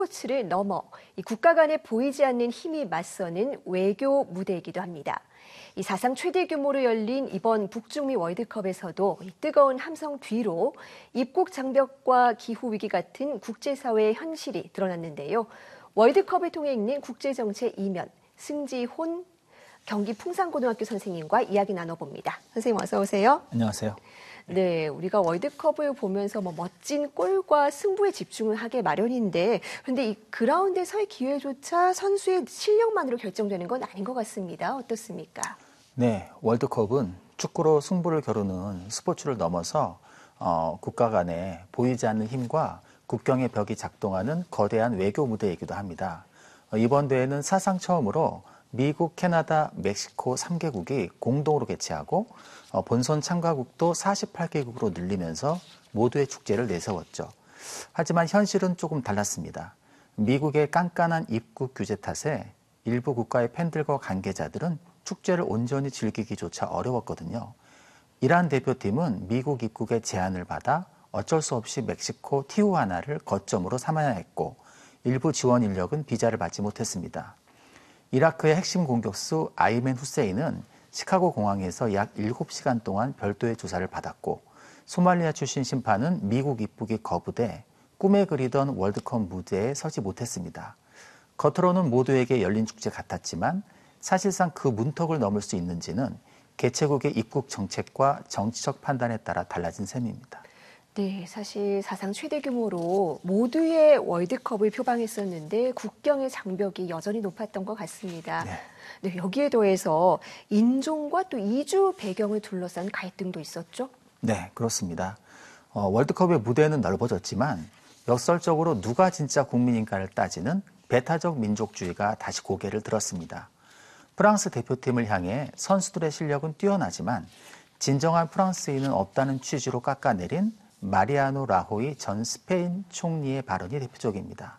스포츠를 넘어 이 국가 간에 보이지 않는 힘이 맞서는 외교 무대이기도 합니다. 이 사상 최대 규모로 열린 이번 북중미 월드컵에서도 이 뜨거운 함성 뒤로 입국 장벽과 기후 위기 같은 국제사회의 현실이 드러났는데요. 월드컵을 통해 읽는 국제정세 이면 승지혼 경기 풍산고등학교 선생님과 이야기 나눠봅니다. 선생님 어서 오세요. 안녕하세요. 네, 우리가 월드컵을 보면서 멋진 골과 승부에 집중을 하게 마련인데, 그런데 이 그라운드에서의 기회조차 선수의 실력만으로 결정되는 건 아닌 것 같습니다. 어떻습니까? 네, 월드컵은 축구로 승부를 겨루는 스포츠를 넘어서 국가 간에 보이지 않는 힘과 국경의 벽이 작동하는 거대한 외교 무대이기도 합니다. 이번 대회는 사상 처음으로 미국, 캐나다, 멕시코 3개국이 공동으로 개최하고 본선 참가국도 48개국으로 늘리면서 모두의 축제를 내세웠죠. 하지만 현실은 조금 달랐습니다. 미국의 깐깐한 입국 규제 탓에 일부 국가의 팬들과 관계자들은 축제를 온전히 즐기기조차 어려웠거든요. 이란 대표팀은 미국 입국의 제안을 받아 어쩔 수 없이 멕시코 티후아나를 거점으로 삼아야 했고 일부 지원 인력은 비자를 받지 못했습니다. 이라크의 핵심 공격수 아이맨 후세인은 시카고 공항에서 약 7시간 동안 별도의 조사를 받았고 소말리아 출신 심판은 미국 입국이 거부돼 꿈에 그리던 월드컵 무대에 서지 못했습니다. 겉으로는 모두에게 열린 축제 같았지만 사실상 그 문턱을 넘을 수 있는지는 개최국의 입국 정책과 정치적 판단에 따라 달라진 셈입니다. 네, 사실 사상 최대 규모로 모두의 월드컵을 표방했었는데 국경의 장벽이 여전히 높았던 것 같습니다. 네. 네, 여기에 더해서 인종과 또 이주 배경을 둘러싼 갈등도 있었죠? 네, 그렇습니다. 월드컵의 무대는 넓어졌지만 역설적으로 누가 진짜 국민인가를 따지는 배타적 민족주의가 다시 고개를 들었습니다. 프랑스 대표팀을 향해 선수들의 실력은 뛰어나지만 진정한 프랑스인은 없다는 취지로 깎아내린 마리아노 라호이 전 스페인 총리의 발언이 대표적입니다.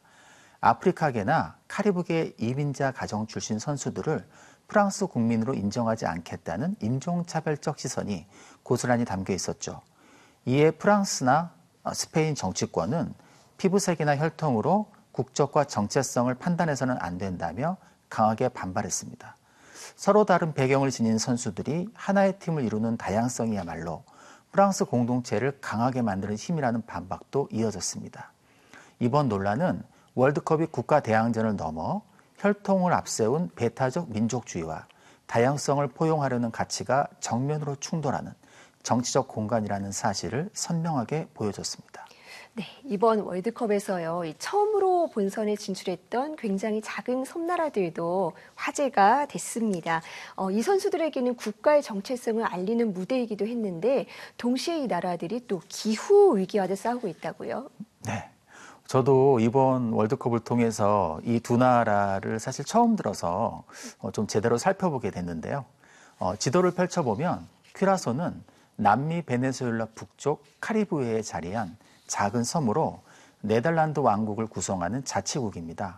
아프리카계나 카리브계 이민자 가정 출신 선수들을 프랑스 국민으로 인정하지 않겠다는 인종차별적 시선이 고스란히 담겨 있었죠. 이에 프랑스나 스페인 정치권은 피부색이나 혈통으로 국적과 정체성을 판단해서는 안 된다며 강하게 반발했습니다. 서로 다른 배경을 지닌 선수들이 하나의 팀을 이루는 다양성이야말로 프랑스 공동체를 강하게 만드는 힘이라는 반박도 이어졌습니다. 이번 논란은 월드컵이 국가 대항전을 넘어 혈통을 앞세운 배타적 민족주의와 다양성을 포용하려는 가치가 정면으로 충돌하는 정치적 공간이라는 사실을 선명하게 보여줬습니다. 네, 이번 월드컵에서요, 처음으로 본선에 진출했던 굉장히 작은 섬나라들도 화제가 됐습니다. 이 선수들에게는 국가의 정체성을 알리는 무대이기도 했는데, 동시에 이 나라들이 또 기후 위기와도 싸우고 있다고요? 네. 저도 이번 월드컵을 통해서 이 두 나라를 사실 처음 들어서 좀 제대로 살펴보게 됐는데요. 지도를 펼쳐보면 퀴라소는 남미 베네수엘라 북쪽 카리브해에 자리한 작은 섬으로 네덜란드 왕국을 구성하는 자치국입니다.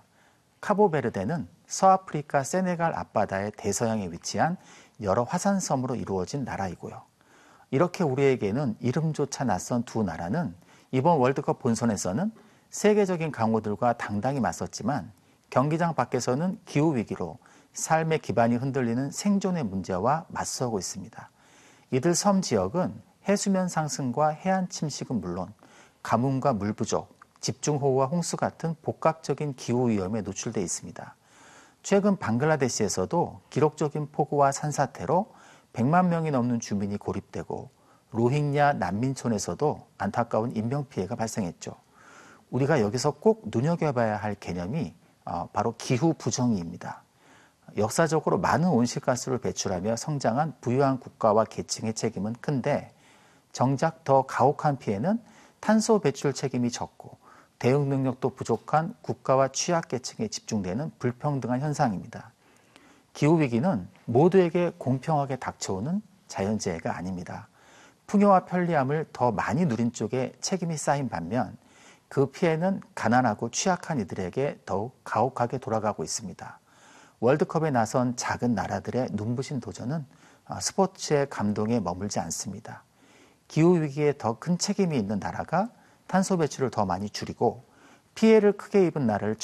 카보베르데는 서아프리카 세네갈 앞바다의 대서양에 위치한 여러 화산섬으로 이루어진 나라이고요. 이렇게 우리에게는 이름조차 낯선 두 나라는 이번 월드컵 본선에서는 세계적인 강호들과 당당히 맞섰지만 경기장 밖에서는 기후위기로 삶의 기반이 흔들리는 생존의 문제와 맞서고 있습니다. 이들 섬 지역은 해수면 상승과 해안 침식은 물론 가뭄과 물 부족, 집중호우와 홍수 같은 복합적인 기후 위험에 노출돼 있습니다. 최근 방글라데시에서도 기록적인 폭우와 산사태로 100만 명이 넘는 주민이 고립되고 로힝야 난민촌에서도 안타까운 인명피해가 발생했죠. 우리가 여기서 꼭 눈여겨봐야 할 개념이 바로 기후 부정의입니다. 역사적으로 많은 온실가스를 배출하며 성장한 부유한 국가와 계층의 책임은 큰데 정작 더 가혹한 피해는 탄소 배출 책임이 적고 대응 능력도 부족한 국가와 취약계층에 집중되는 불평등한 현상입니다. 기후위기는 모두에게 공평하게 닥쳐오는 자연재해가 아닙니다. 풍요와 편리함을 더 많이 누린 쪽에 책임이 쌓인 반면 그 피해는 가난하고 취약한 이들에게 더욱 가혹하게 돌아가고 있습니다. 월드컵에 나선 작은 나라들의 눈부신 도전은 스포츠의 감동에 머물지 않습니다. 기후위기에 더 큰 책임이 있는 나라가 탄소 배출을 더 많이 줄이고 피해를 크게 입은 나라를